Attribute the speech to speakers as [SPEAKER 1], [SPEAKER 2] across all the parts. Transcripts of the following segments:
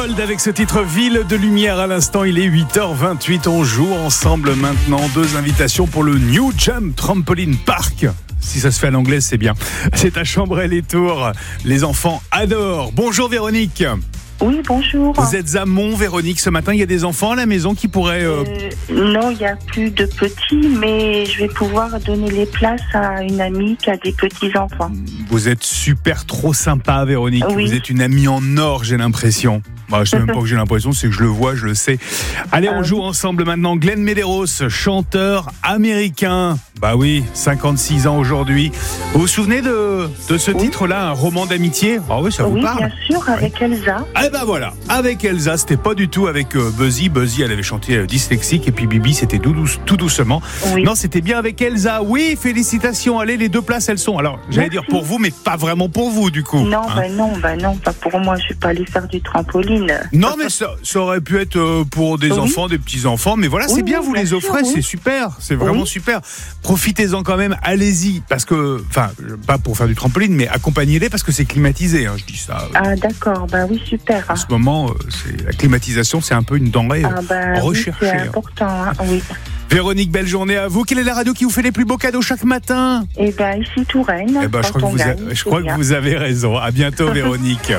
[SPEAKER 1] Gold avec ce titre Ville de Lumière. À l'instant, il est 8h28. On joue ensemble maintenant. 2 invitations pour le New Jump Trampoline Park. Si ça se fait à l'anglais, c'est bien. C'est à Chambray-les-Tours. Les enfants adorent. Bonjour Véronique.
[SPEAKER 2] Oui, bonjour.
[SPEAKER 1] Vous êtes à Mont, Véronique. Ce matin, il y a des enfants à la maison qui pourraient...
[SPEAKER 2] Non, il n'y a plus de petits, mais je vais pouvoir donner les places à une amie qui a des petits-enfants.
[SPEAKER 1] Vous êtes super trop sympa, Véronique.
[SPEAKER 2] Oui.
[SPEAKER 1] Vous êtes une amie en or, j'ai l'impression. Bah, je sais même pas que j'ai l'impression, c'est que je le vois, je le sais. Allez, on joue ensemble maintenant. Glenn Medeiros, chanteur américain. Bah oui, 56 ans aujourd'hui. Vous vous souvenez de ce titre-là, un roman d'amitié? Ah oui, ça vous parle?
[SPEAKER 2] Oui, bien sûr, avec Elsa.
[SPEAKER 1] Eh ben voilà, avec Elsa, c'était pas du tout avec Buzzy. Buzzy, elle avait chanté Dyslexique, et puis Bibi, c'était tout doucement.
[SPEAKER 2] Oui.
[SPEAKER 1] Non, c'était bien avec Elsa. Oui, félicitations. Allez, les 2 places, elles sont. Alors, j'allais dire pour vous, mais pas vraiment pour vous, du coup.
[SPEAKER 2] Non, non, pas pour moi. Je vais pas aller faire du trampoline.
[SPEAKER 1] Non, mais ça aurait pu être pour des enfants, des petits-enfants. Mais voilà, c'est bien, vous les offrez, c'est super. C'est vraiment super. Profitez-en quand même, allez-y. Parce que, enfin, pas pour faire du trampoline, mais accompagnez-les parce que c'est climatisé. Hein, je dis ça.
[SPEAKER 2] Ah, d'accord, bah oui, super.
[SPEAKER 1] En ce moment, la climatisation, c'est un peu une denrée recherchée.
[SPEAKER 2] Oui, c'est important, hein, oui.
[SPEAKER 1] Véronique, belle journée à vous. Quelle est la radio qui vous fait les plus beaux cadeaux chaque matin?
[SPEAKER 2] Eh ben, ici Touraine.
[SPEAKER 1] Eh ben, je crois que vous avez raison. À bientôt, Véronique.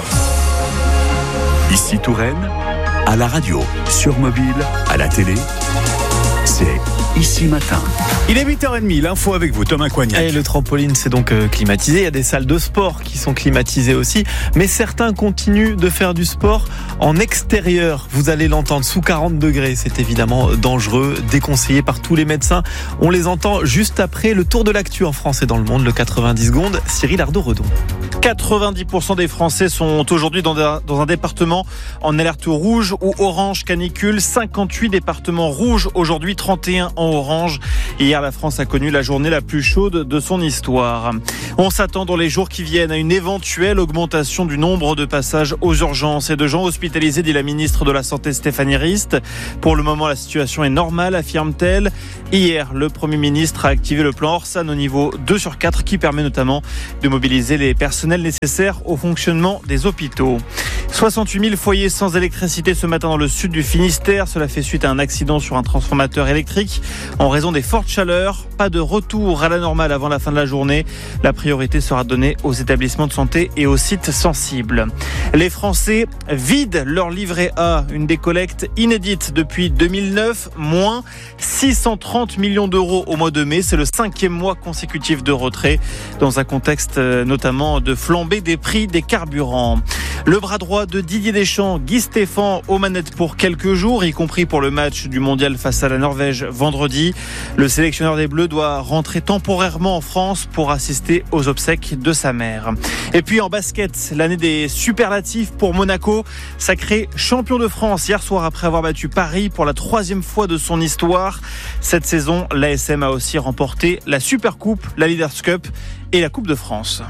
[SPEAKER 3] Ici Touraine, à la radio, sur mobile, à la télé, c'est Ici Matin.
[SPEAKER 1] Il est 8h30, l'info avec vous, Thomas Coignac.
[SPEAKER 4] Et le trampoline, c'est donc climatisé. Il y a des salles de sport qui sont climatisées aussi. Mais certains continuent de faire du sport en extérieur. Vous allez l'entendre, sous 40 degrés. C'est évidemment dangereux, déconseillé par tous les médecins. On les entend juste après le tour de l'actu en France et dans le monde, le 90 secondes. Cyril Ardo-Redon.
[SPEAKER 5] 90% des Français sont aujourd'hui dans un département en alerte rouge ou orange canicule. 58 départements rouges aujourd'hui, 31 en orange. Hier, la France a connu la journée la plus chaude de son histoire. On s'attend dans les jours qui viennent à une éventuelle augmentation du nombre de passages aux urgences et de gens hospitalisés, dit la ministre de la Santé Stéphanie Rist. Pour le moment, la situation est normale, affirme-t-elle. Hier, le Premier ministre a activé le plan Orsan au niveau 2/4 qui permet notamment de mobiliser les personnels nécessaires au fonctionnement des hôpitaux. 68 000 foyers sans électricité ce matin dans le sud du Finistère. Cela fait suite à un accident sur un transformateur électrique en raison des fortes chaleurs. Pas de retour à la normale avant la fin de la journée. La priorité sera donnée aux établissements de santé et aux sites sensibles. Les Français vident leur livret A. Une décollecte inédite depuis 2009. Moins 630 millions d'euros au mois de mai. C'est le 5e mois consécutif de retrait dans un contexte notamment de flambée des prix des carburants. Le bras droit de Didier Deschamps, Guy Stéphane, aux manettes pour quelques jours, y compris pour le match du mondial face à la Norvège vendredi. Le sélectionneur des Bleus doit rentrer temporairement en France pour assister aux obsèques de sa mère. Et puis en basket, l'année des superlatifs pour Monaco, sacré champion de France hier soir après avoir battu Paris pour la 3e fois de son histoire. Cette saison, l'ASM a aussi remporté la Supercoupe, la Leaders Cup et la Coupe de France.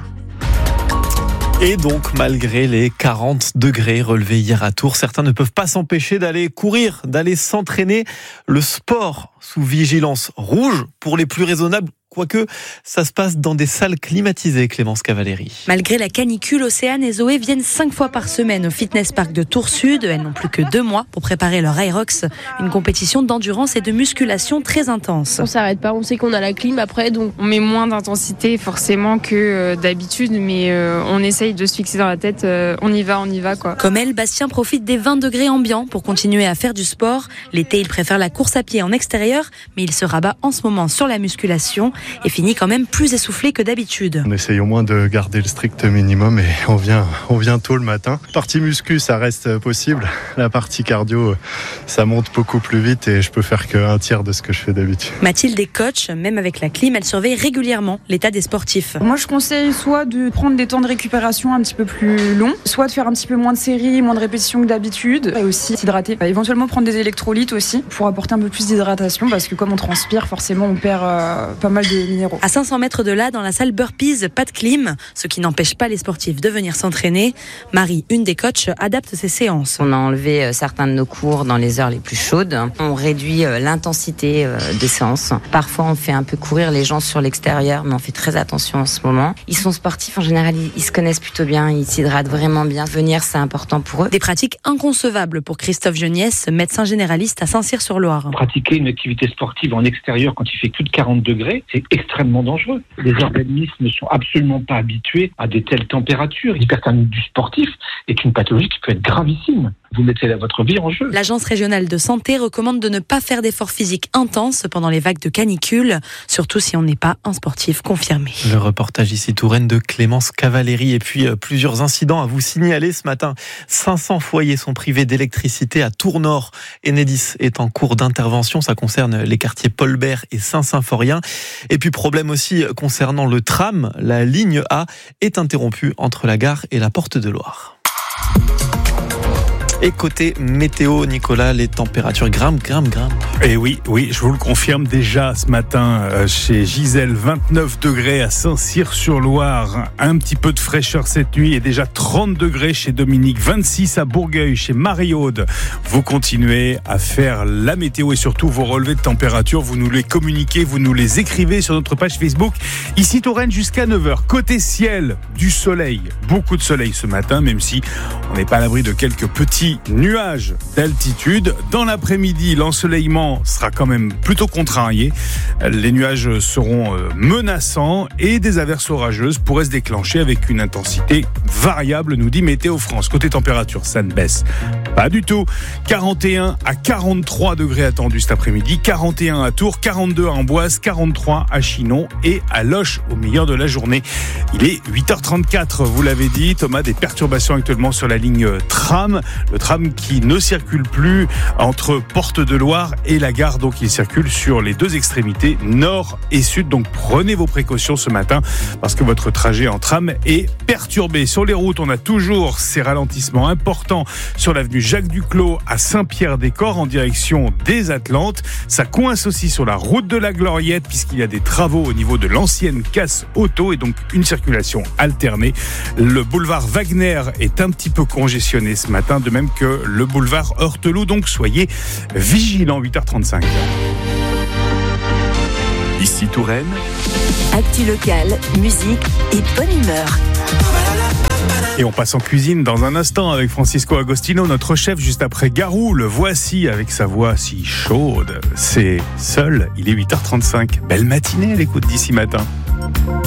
[SPEAKER 4] Et donc, malgré les 40 degrés relevés hier à Tours, certains ne peuvent pas s'empêcher d'aller courir, d'aller s'entraîner. Le sport sous vigilance rouge pour les plus raisonnables. Quoique, ça se passe dans des salles climatisées, Clémence Cavalieri.
[SPEAKER 6] Malgré la canicule, Océane et Zoé viennent 5 fois par semaine au fitness park de Tours Sud. Elles n'ont plus que 2 mois pour préparer leur Irox, une compétition d'endurance et de musculation très intense.
[SPEAKER 7] On s'arrête pas, on sait qu'on a la clim après, donc on met moins d'intensité forcément que d'habitude, mais on essaye de se fixer dans la tête, on y va quoi.
[SPEAKER 6] Comme elle, Bastien profite des 20 degrés ambiants pour continuer à faire du sport. L'été, il préfère la course à pied en extérieur, mais il se rabat en ce moment sur la musculation et finit quand même plus essoufflé que d'habitude.
[SPEAKER 8] On essaye au moins de garder le strict minimum et on vient tôt le matin. Partie muscu, ça reste possible. La partie cardio, ça monte beaucoup plus vite et je peux faire qu'un tiers de ce que je fais d'habitude.
[SPEAKER 6] Mathilde est coach, même avec la clim, elle surveille régulièrement l'état des sportifs.
[SPEAKER 9] Moi, je conseille soit de prendre des temps de récupération un petit peu plus longs, soit de faire un petit peu moins de séries, moins de répétitions que d'habitude, et aussi s'hydrater. Éventuellement prendre des électrolytes aussi pour apporter un peu plus d'hydratation parce que comme on transpire, forcément on perd pas mal de minéraux.
[SPEAKER 6] À 500 mètres de là, dans la salle burpees, pas de clim, ce qui n'empêche pas les sportifs de venir s'entraîner. Marie, une des coachs, adapte ses séances.
[SPEAKER 10] On a enlevé certains de nos cours dans les heures les plus chaudes. On réduit l'intensité des séances. Parfois, on fait un peu courir les gens sur l'extérieur, mais on fait très attention en ce moment. Ils sont sportifs, en général, ils se connaissent plutôt bien, ils s'hydratent vraiment bien. Venir, c'est important pour eux.
[SPEAKER 6] Des pratiques inconcevables pour Christophe Geniès, médecin généraliste à Saint-Cyr-sur-Loire.
[SPEAKER 11] Pratiquer une activité sportive en extérieur quand il fait plus de 40 degrés, c'est extrêmement dangereux. Les organismes ne sont absolument pas habitués à des telles températures. L'hyperthermie du sportif est une pathologie qui peut être gravissime. Vous mettez là votre vie en jeu.
[SPEAKER 6] L'Agence régionale de santé recommande de ne pas faire d'efforts physiques intenses pendant les vagues de canicule, surtout si on n'est pas un sportif confirmé.
[SPEAKER 4] Le reportage ici Touraine de Clémence Cavalieri. Et puis plusieurs incidents à vous signaler ce matin. 500 foyers sont privés d'électricité à Tours-Nord. Enedis est en cours d'intervention. Ça concerne les quartiers Paul-Bert et Saint-Symphorien. Et puis problème aussi concernant le tram. La ligne A est interrompue entre la gare et la Porte de Loire. Et côté météo, Nicolas, les températures grimpent.
[SPEAKER 1] Et oui, je vous le confirme déjà ce matin chez Gisèle, 29 degrés à Saint-Cyr-sur-Loire. Un petit peu de fraîcheur cette nuit et déjà 30 degrés chez Dominique, 26 à Bourgueil, chez Marie-Aude. Vous continuez à faire la météo et surtout vos relevés de température. Vous nous les communiquez, vous nous les écrivez sur notre page Facebook. Ici Touraine jusqu'à 9h. Côté ciel, du soleil. Beaucoup de soleil ce matin, même si on n'est pas à l'abri de quelques petits nuages d'altitude. Dans l'après-midi, l'ensoleillement sera quand même plutôt contrarié. Les nuages seront menaçants et des averses orageuses pourraient se déclencher avec une intensité variable, nous dit Météo France. Côté température, ça ne baisse pas du tout. 41 à 43 degrés attendus cet après-midi. 41 à Tours, 42 à Amboise, 43 à Chinon et à Loches au meilleur de la journée. Il est 8h34, vous l'avez dit. Thomas, des perturbations actuellement sur la ligne tram. Le tram qui ne circule plus entre Porte de Loire et la gare. Donc il circule sur les deux extrémités, nord et sud. Donc prenez vos précautions ce matin parce que votre trajet en tram est perturbé. Sur les routes, on a toujours ces ralentissements importants sur l'avenue Jacques Duclos à Saint-Pierre-des-Corps en direction des Atlantes. Ça coince aussi sur la route de la Gloriette puisqu'il y a des travaux au niveau de l'ancienne casse auto et donc une circulation alternée. Le boulevard Wagner est un petit peu congestionné ce matin, de même que le boulevard Heurteloup, donc soyez vigilants. 8h35.
[SPEAKER 3] Ici Touraine.
[SPEAKER 12] Actu locale, musique et bonne humeur.
[SPEAKER 1] Et on passe en cuisine dans un instant avec Francisco Agostino, notre chef, juste après Garou. Le voici avec sa voix si chaude. C'est Seul, il est 8h35. Belle matinée à l'écoute d'ici matin.